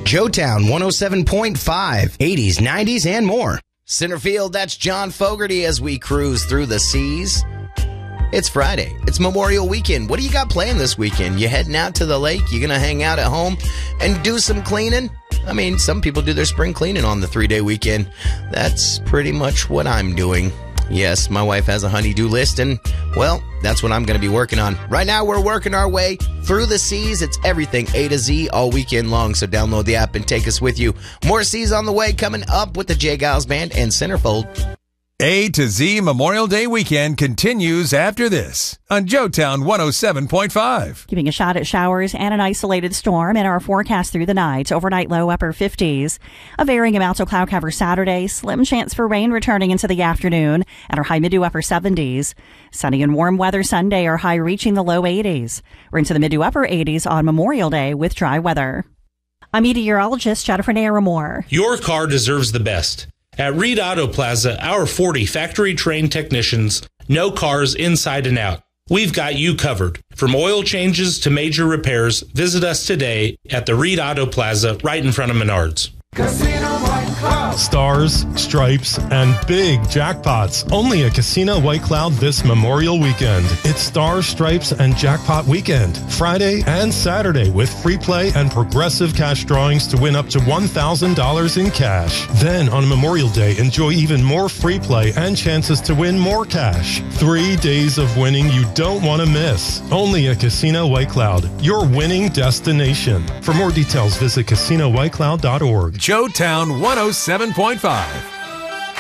Joetown 107.5, 80s, 90s, and more. Centerfield, that's John Fogerty as we cruise through the seas. It's Friday. It's Memorial Weekend. What do you got planned this weekend? You heading out to the lake? You going to hang out at home and do some cleaning? I mean, some people do their spring cleaning on the 3-day weekend. That's pretty much what I'm doing. Yes, my wife has a honey-do list, and, well, that's what I'm going to be working on. Right now, we're working our way through the seas. It's everything A to Z all weekend long, so download the app and take us with you. More seas on the way coming up with the Jay Giles Band and Centerfold. A to Z Memorial Day weekend continues after this on Joetown 107.5. Keeping a shot at showers and an isolated storm in our forecast through the night. Overnight low upper 50s. A varying amount of cloud cover Saturday. Slim chance for rain returning into the afternoon at our high mid to upper 70s. Sunny and warm weather Sunday, our high reaching the low 80s. We're into the mid to upper 80s on Memorial Day with dry weather. I'm meteorologist Jennifer Naramore. Your car deserves the best. At Reed Auto Plaza, our 40 factory-trained technicians know cars inside and out. We've got you covered. From oil changes to major repairs, visit us today at the Reed Auto Plaza right in front of Menards. Casino White Cloud. Stars, stripes, and big jackpots. Only at Casino White Cloud this Memorial weekend. It's Stars, Stripes, and Jackpot Weekend. Friday and Saturday with free play and progressive cash drawings to win up to $1,000 in cash. Then on Memorial Day, enjoy even more free play and chances to win more cash. 3 days of winning you don't want to miss. Only at Casino White Cloud, your winning destination. For more details, visit CasinoWhiteCloud.org. Joetown 107.5.